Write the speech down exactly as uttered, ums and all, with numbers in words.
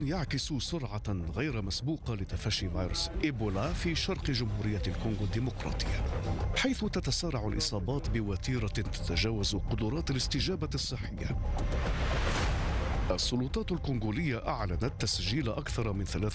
يعكس سرعة غير مسبوقة لتفشي فيروس إيبولا في شرق جمهورية الكونغو الديمقراطية، حيث تتسارع الإصابات بوتيرة تتجاوز قدرات الاستجابة الصحية. السلطات الكونغولية أعلنت تسجيل أكثر من